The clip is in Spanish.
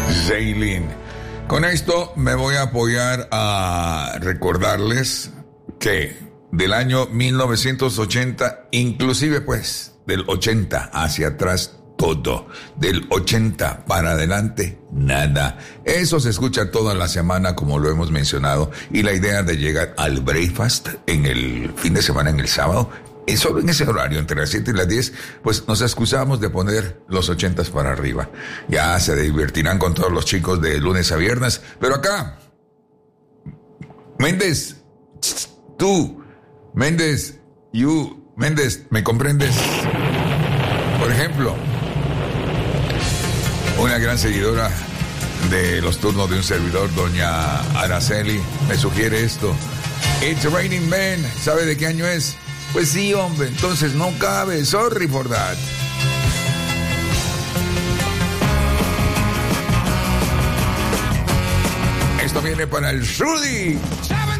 Zaylin. Con esto me voy a apoyar a recordarles que del año 1980, inclusive pues del 80 hacia atrás, todo. Del 80 para adelante, nada. Eso se escucha toda la semana, como lo hemos mencionado. Y la idea de llegar al breakfast en el fin de semana, en el sábado, y solo en ese horario, entre las 7 y las 10, pues nos excusamos de poner los 80 para arriba. Ya se divertirán con todos los chicos de lunes a viernes. Pero acá, Méndez, tú, Méndez, Méndez, ¿me comprendes? Por ejemplo, una gran seguidora de los turnos de un servidor, doña Araceli, me sugiere esto. It's Raining Men. ¿Sabe de qué año es? Pues sí, hombre, entonces no cabe. Sorry for that. Esto viene para el Rudy.